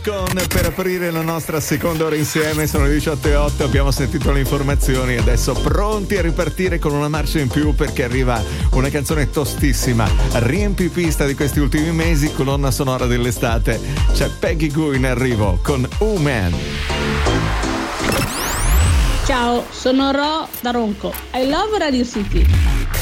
Per aprire la nostra seconda ora insieme sono le 18:08, abbiamo sentito le informazioni e adesso pronti a ripartire con una marcia in più perché arriva una canzone tostissima, riempipista di questi ultimi mesi, colonna sonora dell'estate. C'è Peggy Gou in arrivo con Man. Ciao, sono Ro da Ronco. I love Radio City.